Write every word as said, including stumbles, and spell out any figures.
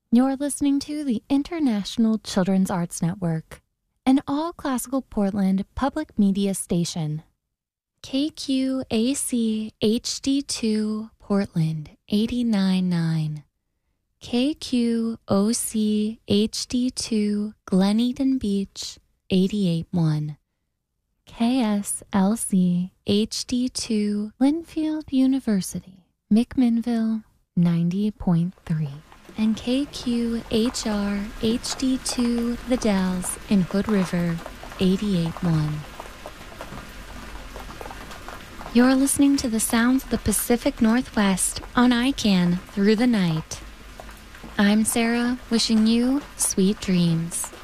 You're listening to the International Children's Arts Network, an all-classical Portland public media station. K Q A C H D two Portland eighty-nine point nine. K Q O C H D two Glen Eden Beach eighty-eight point one. K S L C H D two Linfield University, McMinnville ninety point three. And K Q H R H D two The Dalles in Hood River eighty-eight point one. You're listening to the sounds of the Pacific Northwest on I C A N Through the Night. I'm Sarah, wishing you sweet dreams.